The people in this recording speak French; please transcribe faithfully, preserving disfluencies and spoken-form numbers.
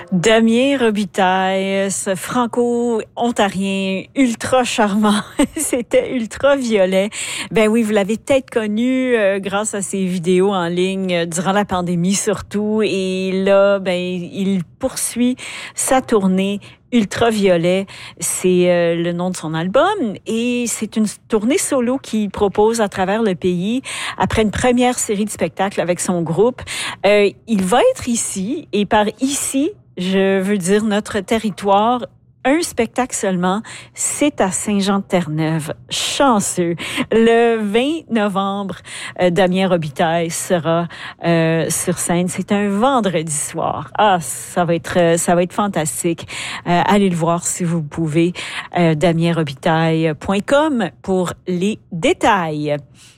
Damien Robitaille, ce franco-ontarien ultra charmant, c'était ultra violet. Ben oui, vous l'avez peut-être connu euh, grâce à ses vidéos en ligne euh, durant la pandémie surtout. Et là, ben il poursuit sa tournée Ultraviolet, c'est euh, le nom de son album et c'est une tournée solo qu'il propose à travers le pays après une première série de spectacles avec son groupe. Euh, il va être ici et par ici, je veux dire notre territoire. Un spectacle seulement, c'est à Saint-Jean-de-Terre-Neuve. Chanceux. Le vingt novembre, euh, Damien Robitaille sera euh, sur scène. C'est un vendredi soir. Ah, ça va être, ça va être fantastique. Euh, allez le voir si vous pouvez. Euh, damien robitaille point com pour les détails.